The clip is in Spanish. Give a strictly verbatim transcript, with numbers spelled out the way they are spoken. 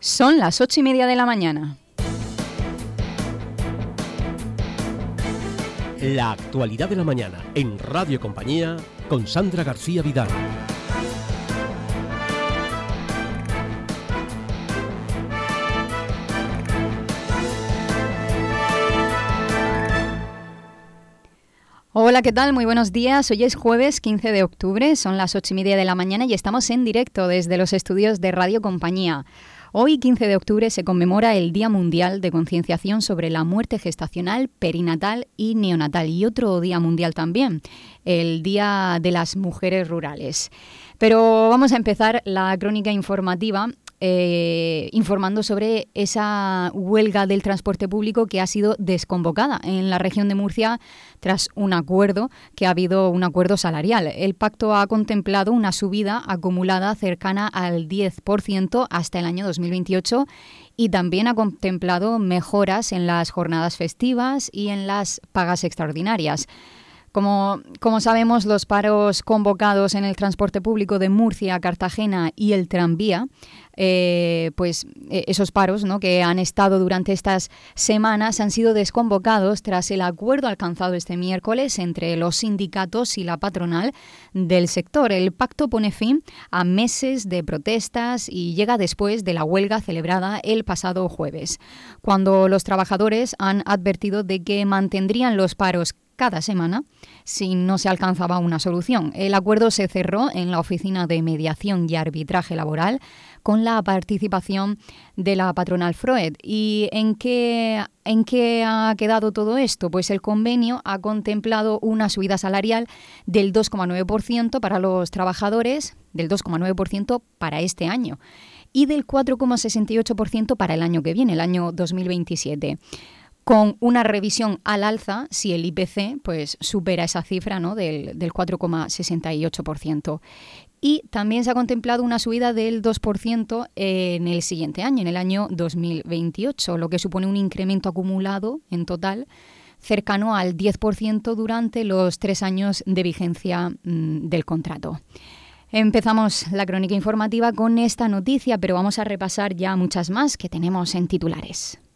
Son las ocho y media de la mañana. La actualidad de la mañana en Radio Compañía con Sandra García Vidal. Hola, ¿qué tal? Muy buenos días. Hoy es jueves quince de octubre, son las ocho y media de la mañana y estamos en directo desde los estudios de Radio Compañía. Hoy, quince de octubre, se conmemora el Día Mundial de Concienciación sobre la Muerte Gestacional, Perinatal y Neonatal, y otro Día Mundial también, el Día de las Mujeres Rurales. Pero vamos a empezar la crónica informativa eh, informando sobre esa huelga del transporte público que ha sido desconvocada en la región de Murcia tras un acuerdo, que ha habido un acuerdo salarial. El pacto ha contemplado una subida acumulada cercana al diez por ciento hasta el año dos mil veintiocho y también ha contemplado mejoras en las jornadas festivas y en las pagas extraordinarias. Como, como sabemos, los paros convocados en el transporte público de Murcia, Cartagena y el tranvía, eh, pues eh, esos paros, ¿no?, que han estado durante estas semanas han sido desconvocados tras el acuerdo alcanzado este miércoles entre los sindicatos y la patronal del sector. El pacto pone fin a meses de protestas y llega después de la huelga celebrada el pasado jueves, cuando los trabajadores han advertido de que mantendrían los paros cada semana si no se alcanzaba una solución. El acuerdo se cerró en la Oficina de Mediación y Arbitraje Laboral con la participación de la patronal Froed. ¿Y en qué, en qué ha quedado todo esto? Pues el convenio ha contemplado una subida salarial del dos coma nueve por ciento para los trabajadores, del dos coma nueve por ciento para este año y del cuatro coma sesenta y ocho por ciento para el año que viene, el año dos mil veintisiete. Con una revisión al alza si el I P C pues supera esa cifra, ¿no?, del, del cuatro coma sesenta y ocho por ciento. Y también se ha contemplado una subida del dos por ciento en el siguiente año, en el año dos mil veintiocho, lo que supone un incremento acumulado en total cercano al diez por ciento durante los tres años de vigencia mmm, del contrato. Empezamos la crónica informativa con esta noticia, pero vamos a repasar ya muchas más que tenemos en titulares.